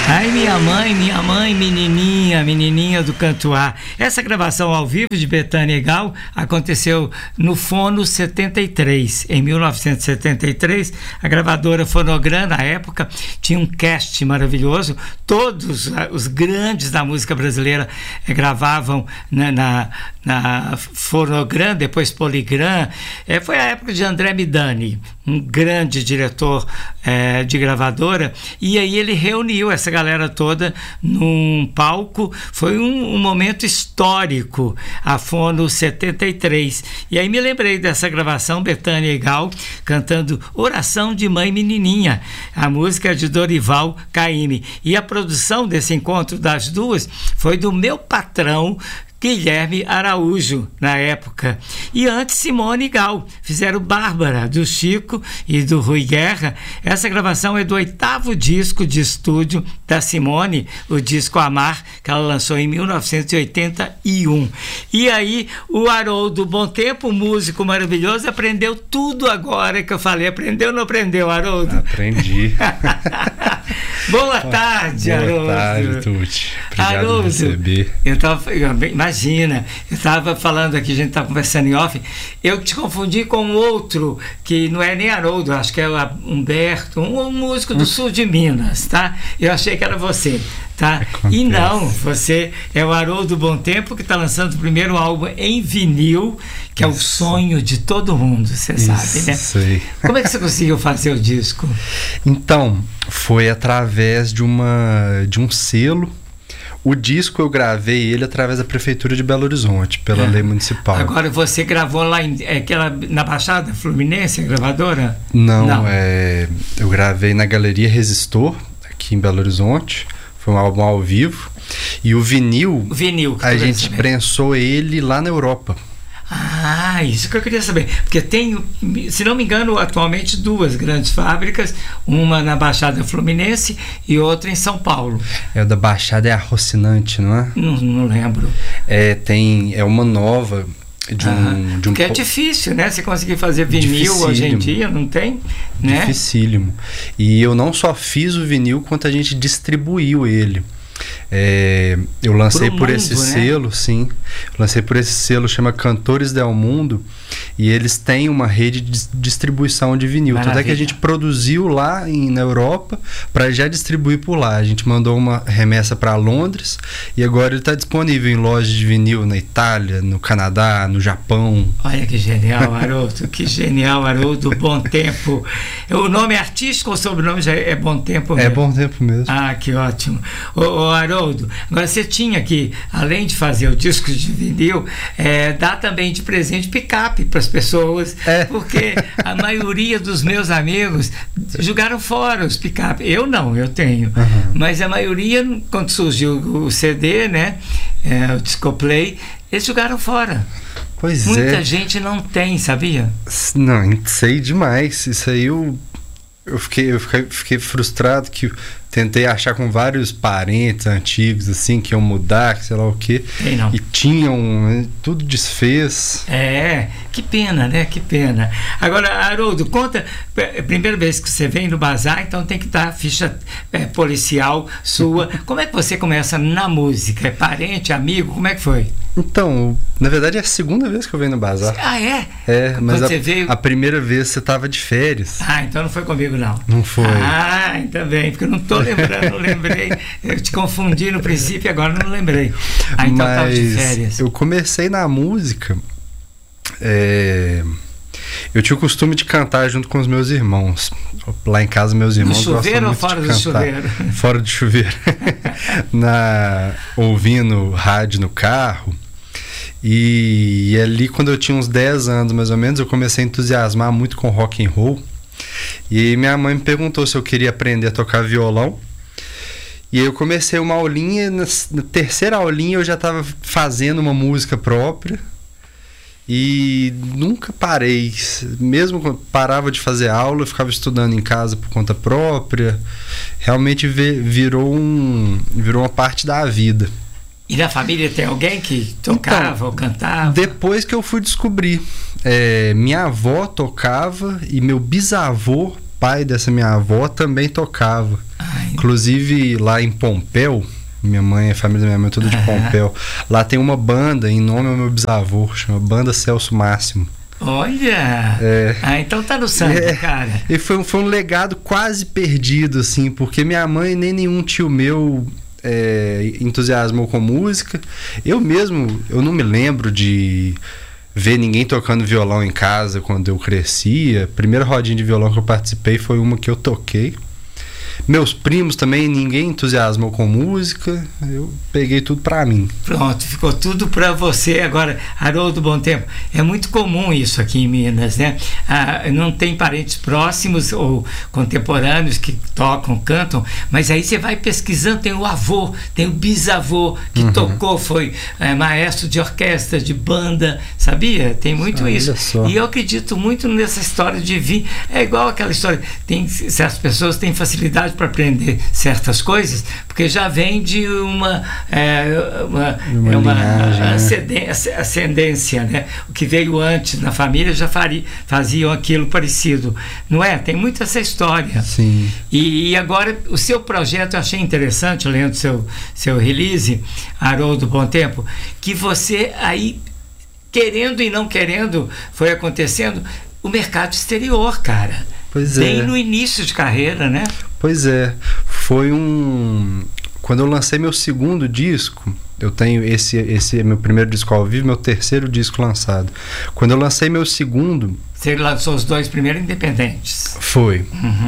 Ai, minha mãe, menininha do Cantuá. Essa gravação ao vivo de Bethânia e Gal aconteceu no Fono 73. Em 1973, a gravadora Fonogram, na época, tinha um cast maravilhoso. Todos os grandes da música brasileira gravavam na Fonogram, depois Poligram. Foi a época de André Midani, um grande diretor de gravadora, e aí ele reuniu essa galera toda num palco. Foi um momento histórico, a Fono 73. E aí me lembrei dessa gravação, Bethânia e Gal cantando Oração de Mãe Menininha, a música é de Dorival Caymmi. E a produção desse encontro das duas foi do meu patrão Guilherme Araújo, na época. E antes, Simone e Gal fizeram Bárbara, do Chico e do Rui Guerra. Essa gravação é do 8º disco de estúdio da Simone, o disco Amar, que ela lançou em 1981. E aí, o Haroldo Bom Tempo, músico maravilhoso, aprendeu tudo agora que eu falei. Aprendeu ou não aprendeu, Haroldo? Aprendi. Boa tarde, Haroldo. Boa tarde, Tuti. Obrigado Haroldo, por receber. Imagina, eu estava falando aqui, a gente estava conversando em off, eu te confundi com outro, que não é nem Haroldo, acho que é o Humberto, um músico do sul de Minas, tá? Eu achei que era você, tá? Acontece. E não, você é o Haroldo Bom Tempo, que está lançando o primeiro álbum em vinil, que é o sonho de todo mundo, você sabe, né? Sei. Como é que você conseguiu fazer o disco? Então, foi através de um selo. O disco eu gravei ele através da Prefeitura de Belo Horizonte, pela lei municipal. Agora, você gravou lá na Baixada Fluminense, a gravadora? Não. Eu gravei na Galeria Resistor, aqui em Belo Horizonte. Foi um álbum ao vivo. E o vinil a gente prensou ele lá na Europa. Ah, isso que eu queria saber. Porque tem, se não me engano, atualmente duas grandes fábricas, uma na Baixada Fluminense e outra em São Paulo. O da Baixada é a Rocinante, não é? Não lembro. É uma nova de um porque é difícil, né? Você conseguir fazer vinil hoje em dia, não tem? Né? Dificílimo. E eu não só fiz o vinil, quanto a gente distribuiu ele. Eu lancei por esse selo, sim. Lancei por esse selo, chama Cantores del Mundo, e eles têm uma rede de distribuição de vinil. Tanto é que a gente produziu lá na Europa para já distribuir por lá. A gente mandou uma remessa para Londres e agora ele está disponível em lojas de vinil na Itália, no Canadá, no Japão. Olha que genial, Haroldo. Que genial, Haroldo. Bom Tempo. O nome artístico ou sobrenome já é Bom Tempo mesmo? É Bom Tempo mesmo. Ah, que ótimo. Haroldo, agora você tinha que, além de fazer o disco de vinil, dar também de presente picape para as pessoas, porque a maioria dos meus amigos jogaram fora os picape. Eu não, eu tenho. Mas a maioria, quando surgiu o CD, né, o Discoplay, eles jogaram fora. Pois Muita gente não tem, sabia? Não, sei demais. Isso aí eu fiquei frustrado, que tentei achar com vários parentes antigos, assim, que iam mudar, sei lá o quê. E tinham, tudo desfez. Que pena, né? Que pena. Agora, Haroldo, conta, primeira vez que você vem no Bazar, então tem que dar ficha policial sua. Como é que você começa na música? É parente, amigo? Como é que foi? Então, na verdade é a segunda vez que eu venho no Bazar. Ah, é? Mas a primeira vez você estava de férias. Então não foi comigo, não. Não foi. Ainda bem, porque eu não tô lembrando, não lembrei. Eu te confundi no princípio e agora não lembrei. Então estava de férias. Eu comecei na música. Eu tinha o costume de cantar junto com os meus irmãos. Lá em casa, meus irmãos gostam muito de cantar. No chuveiro ou fora do chuveiro? Fora do chuveiro. Ouvindo rádio no carro. E ali, quando eu tinha uns 10 anos, mais ou menos, eu comecei a entusiasmar muito com rock and roll. E minha mãe me perguntou se eu queria aprender a tocar violão. E aí eu comecei uma aulinha, na terceira aulinha eu já estava fazendo uma música própria. E nunca parei. Mesmo quando parava de fazer aula, eu ficava estudando em casa por conta própria. Realmente virou uma parte da vida. E na família tem alguém que tocava ou cantava? Depois que eu fui descobrir. Minha avó tocava e meu bisavô, pai dessa minha avó, também tocava. Inclusive, lá em Pompéu, minha mãe, a família da minha mãe é toda de Pompéu. Lá tem uma banda em nome ao meu bisavô, chama Banda Celso Máximo. Olha! Então tá no sangue, cara. E foi um legado quase perdido, assim, porque minha mãe nem nenhum tio meu entusiasmou com música. Eu mesmo, eu não me lembro de ver ninguém tocando violão em casa quando eu crescia. A primeira rodinha de violão que eu participei foi uma que eu toquei. Meus primos também, ninguém entusiasmou com música. Eu peguei tudo pra mim. Pronto, ficou tudo pra você. Agora, Haroldo Bom Tempo, é muito comum isso aqui em Minas, né? Não tem parentes próximos ou contemporâneos que tocam, cantam, mas aí você vai pesquisando, tem o avô, tem o bisavô que tocou, foi maestro de orquestra, de banda, sabia? Tem muito isso. Só. E eu acredito muito nessa história de vir. É igual aquela história, se as pessoas têm facilidade para aprender certas coisas, porque já vem de uma ascendência, né? O que veio antes na família já faziam aquilo parecido, não é? Tem muito essa história. Sim. E agora o seu projeto eu achei interessante, lendo seu release, Haroldo Bom Tempo, que você aí, querendo e não querendo, foi acontecendo o mercado exterior, cara. Pois bem no início de carreira, né? Pois é, quando eu lancei meu segundo disco, eu tenho esse é meu primeiro disco ao vivo, meu terceiro disco lançado. Quando eu lancei meu segundo... Você lançou os dois primeiros independentes? Foi.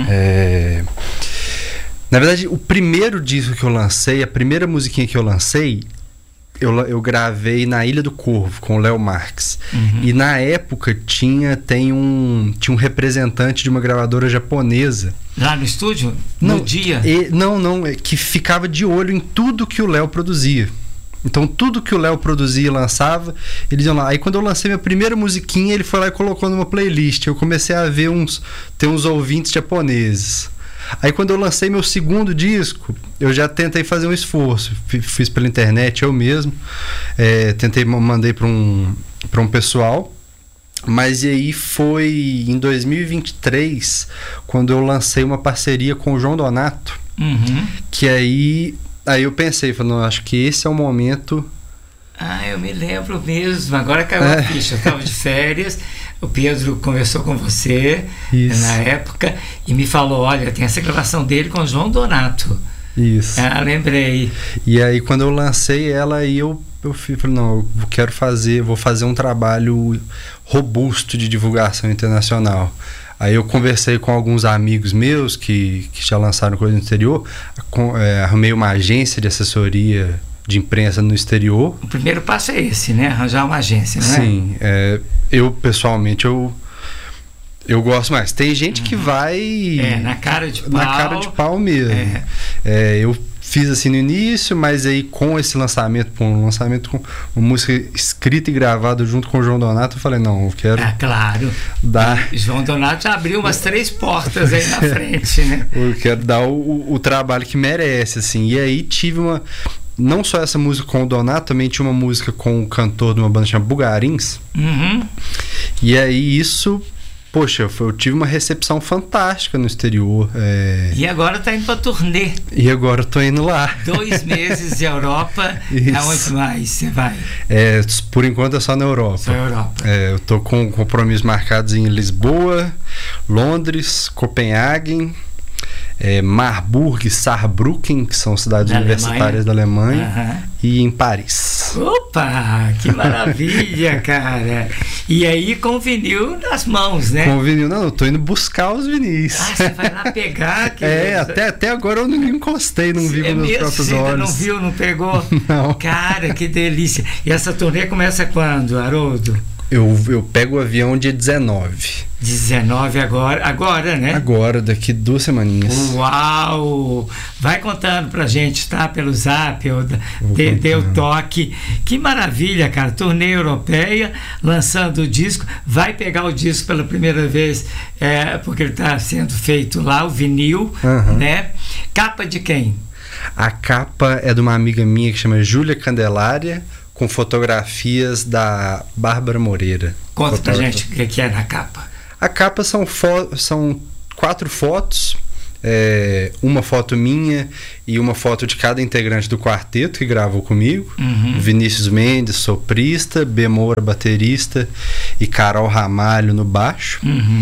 Na verdade, o primeiro disco que eu lancei, a primeira musiquinha que eu lancei, eu gravei na Ilha do Corvo com o Léo Marques. E na época tinha um representante de uma gravadora japonesa. Lá no estúdio? No dia? Que ficava de olho em tudo que o Léo produzia. Então tudo que o Léo produzia e lançava, eles iam lá. Aí quando eu lancei minha primeira musiquinha, ele foi lá e colocou numa playlist. Eu comecei a ver ter uns ouvintes japoneses. Aí quando eu lancei meu segundo disco, eu já tentei fazer um esforço. Fiz pela internet eu mesmo. Mandei para um pessoal. Mas e aí foi em 2023 quando eu lancei uma parceria com o João Donato. Que aí eu pensei, falei, acho que esse é o momento. Eu me lembro mesmo. Agora caiu a ficha. Eu estava de férias. O Pedro conversou com você na época e me falou, olha, tem essa gravação dele com o João Donato. Isso. Lembrei. E aí quando eu lancei ela, aí eu falei, não, vou fazer um trabalho robusto de divulgação internacional. Aí eu conversei com alguns amigos meus que já lançaram coisa no exterior, arrumei uma agência de assessoria de imprensa no exterior. O primeiro passo é esse, né? Arranjar uma agência, não é? Sim. Eu, pessoalmente, eu gosto mais. Tem gente que vai... na cara de pau. Na cara de pau mesmo. Eu fiz assim no início, mas aí com esse lançamento, com uma música escrita e gravada junto com o João Donato, eu falei, não, eu quero... claro. João Donato já abriu umas 3 portas aí na frente, né? Eu quero dar o trabalho que merece, assim. E aí tive não só essa música com o Donato, também tinha uma música com o cantor de uma banda chamada Bugarins. E aí isso, poxa, eu tive uma recepção fantástica no exterior. E agora tá indo pra turnê. E agora eu tô indo lá. 2 meses de Europa. Aonde mais você vai? Por enquanto é só na Europa. Só Europa. Eu tô com compromissos marcados em Lisboa, Londres, Copenhague, Marburg e Saarbrücken, que são cidades universitárias da Alemanha, e em Paris. Opa, que maravilha, cara! E aí com vinil nas mãos, né? Com vinil, não, eu tô indo buscar os vinis. Você vai lá pegar? Até agora eu não encostei, não vi com meus próprios olhos. Não viu, não pegou? Não. Cara, que delícia! E essa turnê começa quando, Haroldo? Eu pego o avião dia 19. 19 agora, né? Agora, daqui 2 semaninhas. Uau! Vai contando pra gente, tá? Pelo Zap, dê o toque. Que maravilha, cara. Turnê europeia, lançando o disco. Vai pegar o disco pela primeira vez, porque ele tá sendo feito lá, o vinil, né? Capa de quem? A capa é de uma amiga minha que chama Júlia Candelária, com fotografias da Bárbara Moreira. Conta pra gente o que é na capa. A capa são 4 fotos uma foto minha e uma foto de cada integrante do quarteto que gravou comigo. Vinícius Mendes, soprista, B. Moura, baterista, e Carol Ramalho no baixo.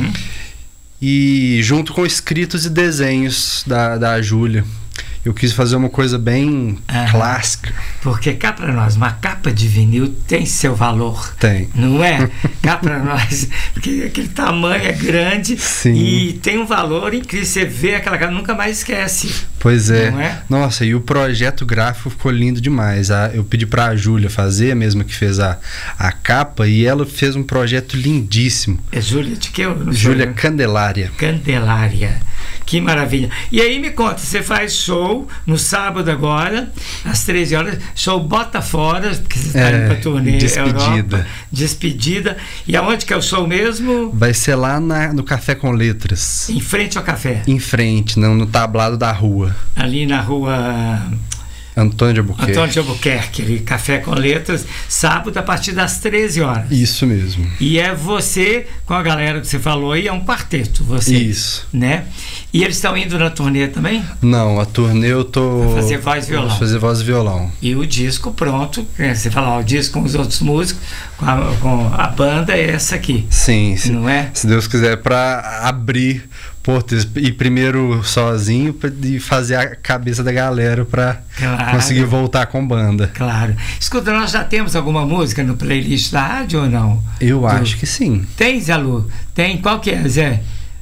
E junto com escritos e desenhos da Júlia. Eu quis fazer uma coisa bem clássica. Porque cá para nós, uma capa de vinil tem seu valor. Tem. Não é? Cá para nós, porque aquele tamanho é grande. Sim. E tem um valor incrível. Você vê aquela capa, nunca mais esquece. Pois é. Não é? Nossa, e o projeto gráfico ficou lindo demais. Eu pedi para a Júlia fazer, a mesma que fez a capa, e ela fez um projeto lindíssimo. É Júlia de quê? Júlia Candelária. Candelária. Que maravilha. E aí me conta, você faz show no sábado agora, às 13 horas, show Bota Fora, porque você está indo para turnê Europa. Despedida. E aonde que é o show mesmo? Vai ser lá no Café com Letras. Em frente ao café? Em frente, no tablado da rua. Ali na rua... Antônio de Albuquerque. Antônio de Albuquerque, ali, Café com Letras, sábado a partir das 13 horas. Isso mesmo. E é você, com a galera que você falou aí, é um quarteto, você. Isso. Né? E eles estão indo na turnê também? Não, a turnê eu tô... Vai fazer voz e violão. Vou fazer voz e violão. E o disco pronto, você fala, o disco com os outros músicos, com a banda é essa aqui. Sim. Não é? Se Deus quiser, para abrir... ir primeiro sozinho e fazer a cabeça da galera para conseguir voltar com banda. Claro. Escuta, nós já temos alguma música no playlist da rádio ou não? Eu acho que sim. Tem, Zé Lu? Tem? Qual que é, Zé?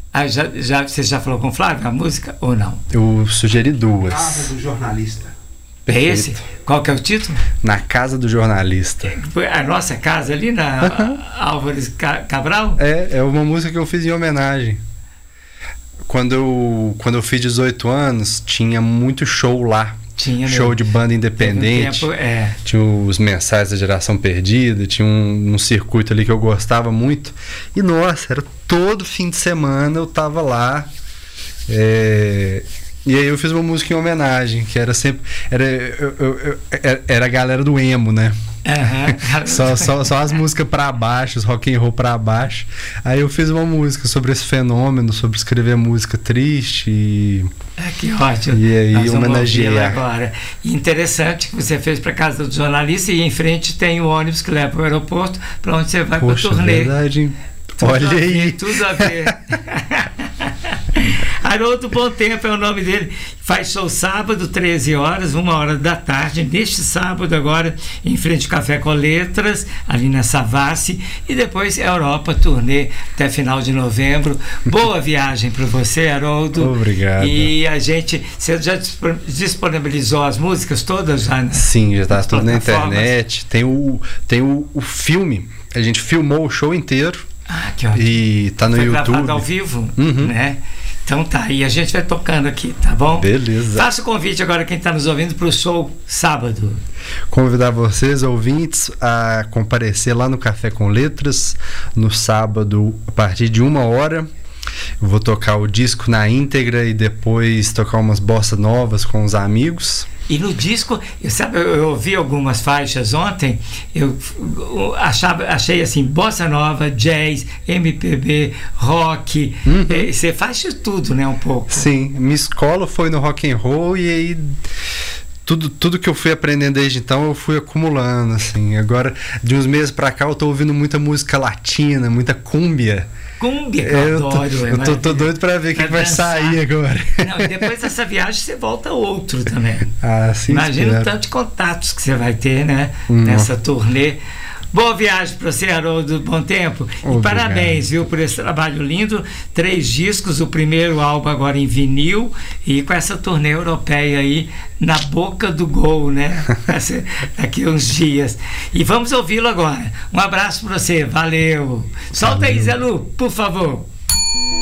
Você já falou com o Flávio a música ou não? Eu sugeri duas. Casa do Jornalista. Perfeito. É esse? Qual que é o título? Na Casa do Jornalista. A nossa casa ali na Álvares Cabral? É uma música que eu fiz em homenagem. Quando eu fiz 18 anos, tinha muito show lá. Tinha show mesmo. De banda independente. Tinha os Mensais da Geração Perdida, tinha um circuito ali que eu gostava muito. E nossa, era todo fim de semana eu tava lá. E aí eu fiz uma música em homenagem, que era sempre... Era a galera do emo, né? Só as músicas pra baixo, os rock and roll pra baixo. Aí eu fiz uma música sobre esse fenômeno, sobre escrever música triste que ótimo. E aí homenagear agora. Interessante que você fez pra casa do jornalista e em frente tem o ônibus que leva pro aeroporto, pra onde você vai pra turnê. Verdade. Olha aí. Tudo a ver. Haroldo Bom Tempo é o nome dele. Faz show sábado, 13 horas, 1h da tarde, neste sábado agora, em frente ao Café com Letras, ali na Savassi, e depois Europa, turnê até final de novembro. Boa viagem para você, Haroldo. Obrigado. E você já disponibilizou as músicas todas já? Sim, já está tudo na internet. Tem o filme, a gente filmou o show inteiro. Que ótimo. E tá no YouTube. Foi gravado ao vivo, né? Então tá, e a gente vai tocando aqui, tá bom? Beleza. Faça o convite agora, quem está nos ouvindo, para o show sábado. Convidar vocês, ouvintes, a comparecer lá no Café com Letras, no sábado, a partir de 1h. Eu vou tocar o disco na íntegra e depois tocar umas bossa novas com os amigos. E no disco, eu ouvi algumas faixas ontem, eu achei assim, bossa nova, jazz, MPB, rock, você faz de tudo, né, um pouco. Sim, minha escola foi no rock and roll e aí tudo que eu fui aprendendo desde então eu fui acumulando, assim. Agora, de uns meses pra cá, eu tô ouvindo muita música latina, muita cúmbia. Cúmbia, que eu adoro. Tô doido pra ver o que vai sair agora. Não, e depois dessa viagem você volta outro também. Sim, imagina o tanto de contatos que você vai ter, né? Nessa turnê. Boa viagem para você, Haroldo Bom Tempo. Obrigado. E parabéns, viu, por esse trabalho lindo. 3 discos, o primeiro álbum agora em vinil e com essa turnê europeia aí na boca do gol, né? Daqui uns dias. E vamos ouvi-lo agora. Um abraço para você, valeu. Solta aí, Zé Lu, por favor.